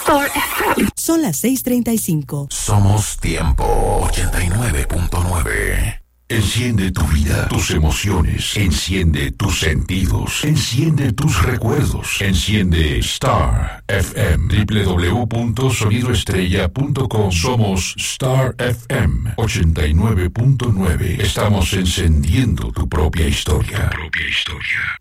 Star FM. Son las 6:35. Somos Tiempo 89.9. Enciende tu vida, tus emociones, enciende tus sentidos, enciende tus recuerdos, enciende Star FM, www.sonidoestrella.com. Somos Star FM 89.9. Estamos encendiendo tu propia historia.